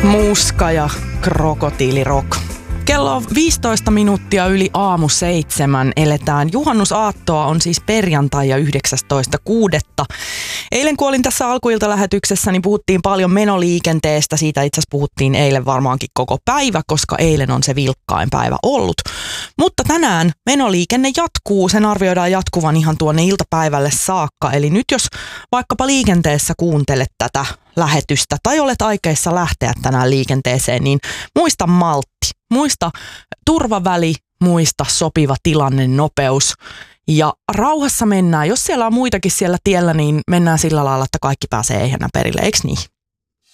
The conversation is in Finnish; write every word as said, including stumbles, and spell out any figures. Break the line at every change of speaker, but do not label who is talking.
Muska ja krokotiilirock. Kello on viisitoista minuuttia yli aamu seitsemän. Eletään juhannusaattoa, on siis perjantai ja yhdeksästoista kuudetta. Eilen kun olin tässä alkuiltalähetyksessä, niin puhuttiin paljon menoliikenteestä. Siitä itse asiassa puhuttiin eilen varmaankin koko päivä, koska eilen on se vilkkain päivä ollut. Mutta tänään menoliikenne jatkuu. Sen arvioidaan jatkuvan ihan tuonne iltapäivälle saakka. Eli nyt jos vaikkapa liikenteessä kuuntelet tätä lähetystä tai olet aikeissa lähteä tänään liikenteeseen, niin muista maltti. Muista turvaväli, muista sopiva tilanne, nopeus ja rauhassa mennään. Jos siellä on muitakin siellä tiellä, niin mennään sillä lailla, että kaikki pääsee ehjänä perille, eikö niin?